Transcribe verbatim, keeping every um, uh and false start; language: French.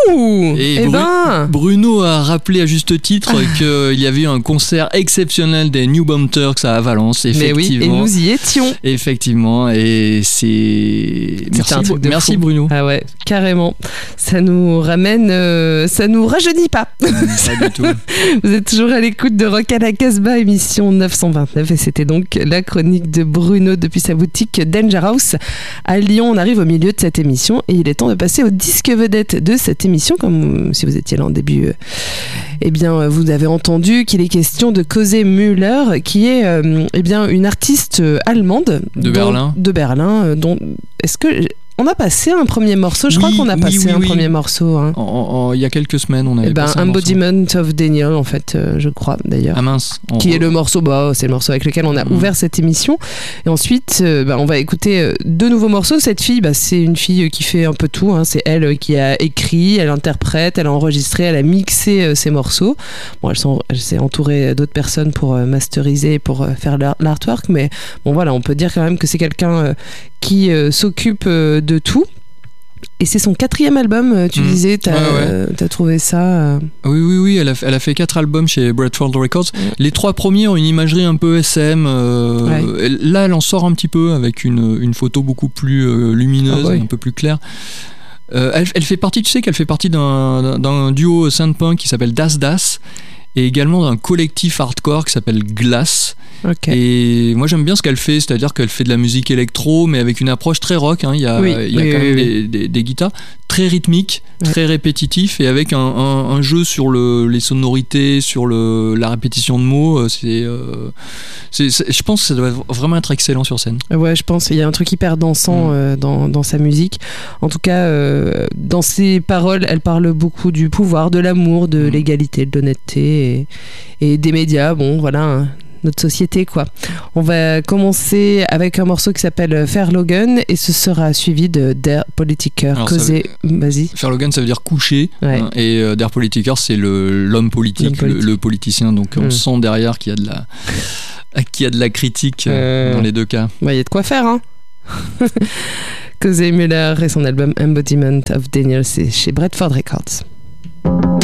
Ouh. Et eh Bru- ben. Bruno a rappelé à juste titre qu'il y avait eu un concert exceptionnel des New Bomb Turks à Valence, effectivement. Mais oui, et nous y étions. Effectivement, et c'est... Merci, un truc de merci fou. Bruno. Ah ouais, carrément. Ça nous ramène, euh, ça nous rajeunit pas. Pas du tout. Vous êtes toujours à l'écoute de Rock à la Casbah, émission neuf cent vingt-neuf, et c'était donc la chronique de Bruno depuis sa boutique Danger House à Lyon. On arrive au milieu de cette émission et il est temps de passer au disque vedette de cette émission. Comme si vous étiez là en début, euh, eh bien, vous avez entendu qu'il est question de Cosé Müller, qui est euh, eh bien, une artiste allemande de dont, Berlin. De Berlin. euh, Dont, est-ce que on a passé un premier morceau? Je Oui, crois qu'on a oui, passé oui, un oui. premier morceau. Hein. En, en- il y a quelques semaines, on avait Eh ben, passé un morceau. Embodiment of Daniel, en fait, euh, je crois d'ailleurs. Ah mince. On- Qui est le morceau, bah, c'est le morceau avec lequel on a Mmh. ouvert cette émission. Et ensuite, euh, bah, on va écouter euh, deux nouveaux morceaux. Cette fille, bah, c'est une fille qui fait un peu tout. Hein. C'est elle euh, qui a écrit, elle interprète, elle a enregistré, elle a mixé euh, ses morceaux. Bon, elle, sont, elle s'est entourée d'autres personnes pour euh, masteriser, pour euh, faire l'art- l'artwork. Mais bon, voilà, on peut dire quand même que c'est quelqu'un euh, qui euh, s'occupe euh, de tout. Et c'est son quatrième album, euh, tu Mmh. disais, t'as, Ouais, ouais. euh, t'as trouvé ça euh, Oui, oui, oui, elle a, elle a fait quatre albums chez Bradford Records. Ouais. Les trois premiers ont une imagerie un peu S M. euh, Ouais. elle- Là, elle en sort un petit peu avec une, une photo beaucoup plus euh, lumineuse, Ah ouais. un peu plus claire. Euh, elle, elle fait partie, tu sais qu'elle fait partie d'un, d'un- d'un duo synth-punk qui s'appelle Das Das, et également d'un collectif hardcore qui s'appelle Glass. Ok. Et moi j'aime bien ce qu'elle fait, c'est-à-dire qu'elle fait de la musique électro, mais avec une approche très rock. Hein. Il y a, Oui, il y a oui, quand oui, même oui. des, des- des guitares très rythmiques, Ouais. très répétitifs, et avec un, un- un jeu sur le, les sonorités, sur le, la répétition de mots. euh, C'est, euh, c'est, c'est- je pense que ça doit vraiment être excellent sur scène. Ouais, je pense qu'il y a un truc hyper dansant Mm. euh, dans, dans sa musique. En tout cas, euh, dans ses paroles, elle parle beaucoup du pouvoir, de l'amour, de Mm. l'égalité, de l'honnêteté et, et des médias. Bon, voilà, hein, notre société, quoi. On va commencer avec un morceau qui s'appelle Fair Logan et ce sera suivi de Der Politiker. Alors, ça Causé... Vas-y. Fairlogan, ça veut dire coucher, Ouais. hein, et euh, Der Politiker, c'est le, l'homme politique, L'homme politique. Le, le politicien. Donc Mm. on sent derrière qu'il y a de la, qu'il y a de la critique euh, Euh. dans les deux cas. Il y a de quoi faire, hein. Cosé Müller et son album Embodiment of Daniel, c'est chez Bradford Records.